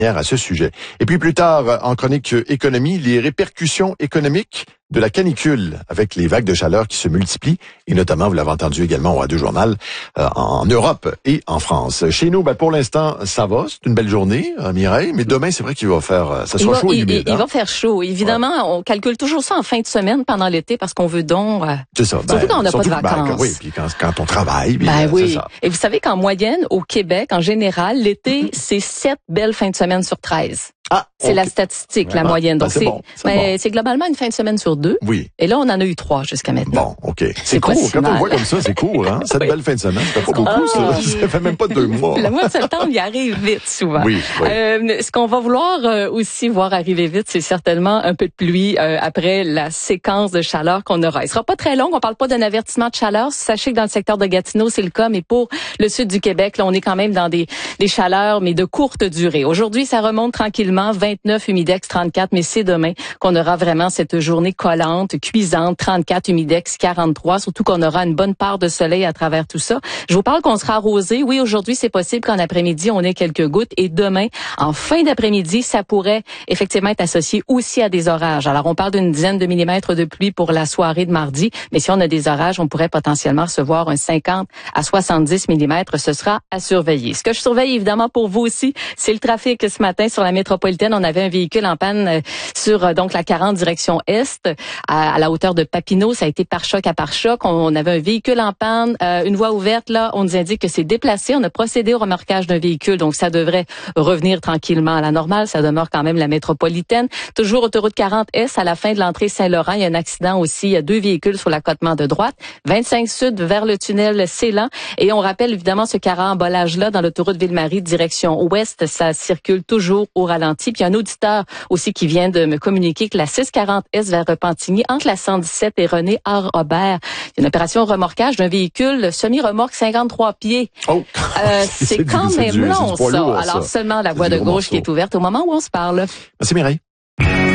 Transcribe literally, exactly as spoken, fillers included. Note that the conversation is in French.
à ce sujet. Et puis plus tard, en chronique économie, les répercussions économiques de la canicule avec les vagues de chaleur qui se multiplient et notamment, vous l'avez entendu également au Radio Journal, euh, en Europe et en France. Chez nous, ben, pour l'instant, ça va. C'est une belle journée, euh, Mireille, mais demain, c'est vrai qu'il va faire, ça soit chaud et humide. Il, hein? il va faire chaud. Évidemment, ouais. On calcule toujours ça en fin de semaine pendant l'été parce qu'on veut donc... Euh, c'est ça. Surtout ben, quand on n'a pas de ben, vacances. Quand, oui, puis quand, quand on travaille. Puis, ben euh, oui. C'est ça. Et vous savez qu'en moyenne, au Québec, en général, l'été, c'est sept belles fins de semaine sur treize. Ah, c'est okay. la statistique, Vraiment? la moyenne. Donc ben, c'est, c'est, bon, c'est, ben, bon. c'est globalement une fin de semaine sur deux. Oui. Et là, on en a eu trois jusqu'à maintenant. Bon, OK. C'est, c'est court. Si Quand mal. on le voit comme ça, c'est court, hein? Cette oui. belle fin de semaine, ça fait pas beaucoup, ah, ça. Ça fait même pas deux mois. Le mois de septembre, il arrive vite, souvent. Oui, oui. Euh, ce qu'on va vouloir euh, aussi voir arriver vite, c'est certainement un peu de pluie euh, après la séquence de chaleur qu'on aura. Il sera pas très long. On parle pas d'un avertissement de chaleur. Sachez que dans le secteur de Gatineau, c'est le cas, mais pour le sud du Québec, là, on est quand même dans des, des chaleurs, mais de courte durée. Aujourd'hui, ça remonte tranquillement. vingt-neuf, humidex trente-quatre, mais c'est demain qu'on aura vraiment cette journée collante, cuisante, trente-quatre, humidex quarante-trois, surtout qu'on aura une bonne part de soleil à travers tout ça. Je vous parle qu'on sera arrosé. Oui, aujourd'hui, c'est possible qu'en après-midi, on ait quelques gouttes et demain, en fin d'après-midi, ça pourrait effectivement être associé aussi à des orages. Alors, on parle d'une dizaine de millimètres de pluie pour la soirée de mardi, mais si on a des orages, on pourrait potentiellement recevoir un cinquante à soixante-dix millimètres. Ce sera à surveiller. Ce que je surveille, évidemment, pour vous aussi, c'est le trafic ce matin sur la métropolitaine. On avait un véhicule en panne euh, sur euh, donc la quarante direction est, à, à la hauteur de Papineau. Ça a été par choc à par choc. On, on avait un véhicule en panne, euh, une voie ouverte. Là, on nous indique que c'est déplacé. On a procédé au remorquage d'un véhicule, donc ça devrait revenir tranquillement à la normale. Ça demeure quand même la métropolitaine. Toujours autoroute quarante est, à la fin de l'entrée Saint-Laurent, il y a un accident aussi. Il y a deux véhicules sur l'accotement de droite. vingt-cinq sud vers le tunnel Célan. Et on rappelle évidemment ce carambolage-là dans l'autoroute Ville-Marie, direction ouest. Ça circule toujours au ralenti. Puis il y a un auditeur aussi qui vient de me communiquer que la six cent quarante est vers Repentigny, entre la cent dix-sept et René Hart-Robert, il y a une opération remorquage d'un véhicule semi-remorque cinquante-trois pieds. Oh. Euh, c'est, c'est quand du, même du, long, ça. Lourd, Alors ça. seulement la voie de gauche morceau. Qui est ouverte au moment où on se parle. Merci Mireille.